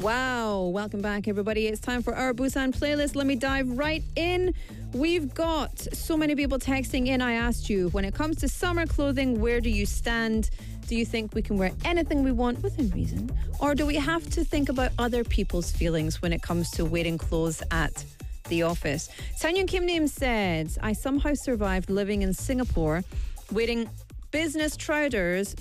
Wow, welcome back everybody. It's time for our Busan playlist. Let me dive right in. We've got so many people texting in. I asked you, when it comes to summer clothing, where do you stand? Do you think we can wear anything we want within reason? Or do we have to think about other people's feelings when it comes to wearing clothes at the office? Sang-Yoon Kim-nim said, I somehow survived living in Singapore wearing business trousers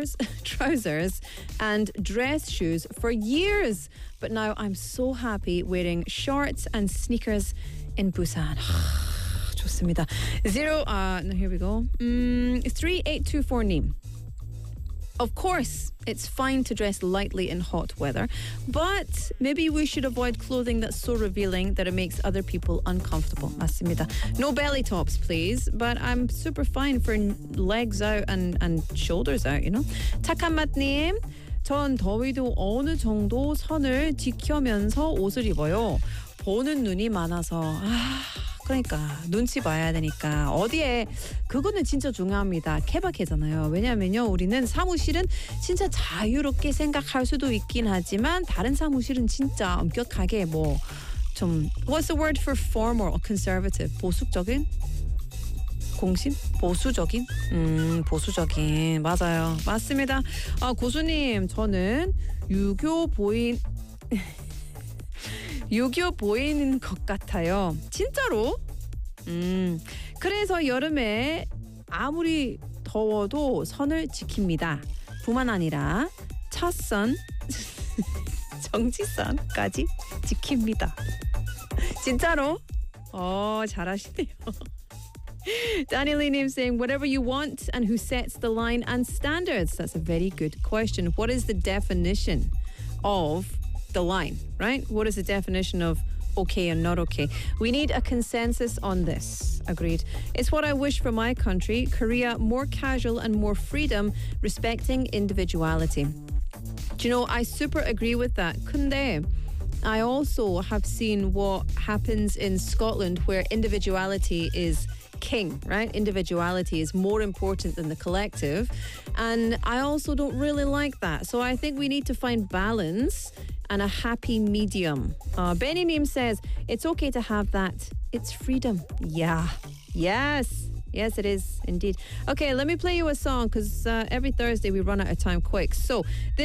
and dress shoes for years. But now I'm so happy wearing shorts and sneakers in Busan. 좋습니다. Here we go. 3824님. Of course, it's fine to dress lightly in hot weather, but maybe we should avoid clothing that's so revealing that it makes other people uncomfortable. 맞습니다. No belly tops, please, but I'm super fine for legs out and shoulders out, you know. 착한 맛님, 전 더위도 어느 정도 선을 지켜면서 옷을 입어요. 보는 눈이 많아서 그러니까 눈치 봐야 되니까 어디에 그거는 진짜 중요합니다. 케바케잖아요. 왜냐하면요 우리는 사무실은 진짜 자유롭게 생각할 수도 있긴 하지만 다른 사무실은 진짜 엄격하게 뭐 좀 what's the word for formal or conservative? 보수적인? 공신? 보수적인? 보수적인 맞아요. 맞습니다. 고수님 저는 유교 보이는 것 같아요. 진짜로? 그래서 여름에 아무리 더워도 선을 지킵니다. 뿐만 아니라 첫선, 정지선까지 지킵니다. 진짜로? 잘하시네요. Danny Lee saying, whatever you want and who sets the line and standards? That's a very good question. What is the definition of the line, right? What is the definition of okay and not okay? We need a consensus on this. Agreed. It's what I wish for my country, Korea, more casual and more freedom, respecting individuality. Do you know, I super agree with that. 근데 I also have seen what happens in Scotland where individuality is king, right? Individuality is more important than the collective. And I also don't really like that. So I think we need to find balance and a happy medium. Benny Neem says, it's okay to have that. It's freedom. Yeah. Yes, it is indeed. Okay, let me play you a song because every Thursday we run out of time quick. So this